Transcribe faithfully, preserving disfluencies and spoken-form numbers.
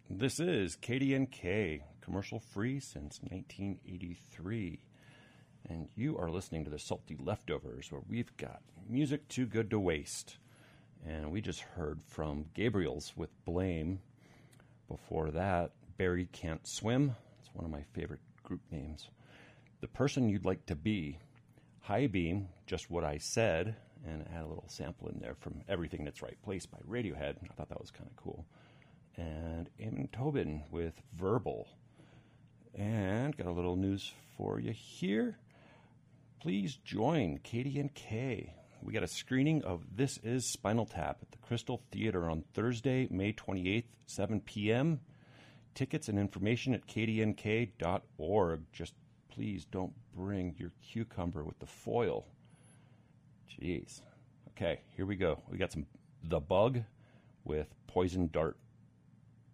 This is K D N K, commercial free since nineteen eighty-three. And you are listening to the Salty Leftovers, where we've got music too good to waste. And we just heard from Gabriels with Blame. Before that, Barry Can't Swim. It's one of my favorite group names. The Person You'd Like to Be. High Beam, Just What I Said. And I had a little sample in there from Everything That's Right Place by Radiohead. I thought that was kind of cool. And Eamon Tobin with Verbal. And got a little news for you here. Please join K D N K. We got a screening of This Is Spinal Tap at the Crystal Theater on Thursday, May twenty-eighth, seven p.m. Tickets and information at k d n k dot org. Just please don't bring your cucumber with the foil. Jeez. Okay, here we go. We got some The Bug with Poison Dart.